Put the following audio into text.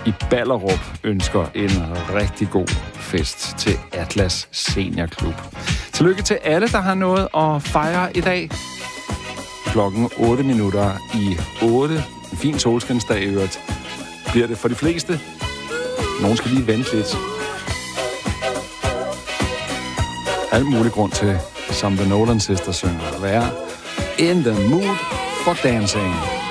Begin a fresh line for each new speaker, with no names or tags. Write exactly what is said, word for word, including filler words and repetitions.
i Ballerup ønsker en rigtig god fest til Atlas Seniorklub. Tillykke til alle, der har noget at fejre i dag. Klokken otte minutter i otte. En fin solskinsdag i øvrigt. Bliver det for de fleste. Nogen skal lige vente lidt. Alt mulig grund til, som The Nolan Sisters synger, at være in the mood for dancing.